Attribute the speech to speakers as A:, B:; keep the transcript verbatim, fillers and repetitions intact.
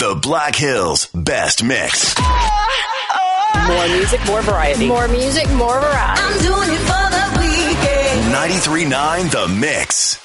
A: The Black Hills Best Mix.
B: More music, more variety.
C: More music, more variety.
D: I'm doing it for the weekend.
A: ninety-three point nine The Mix.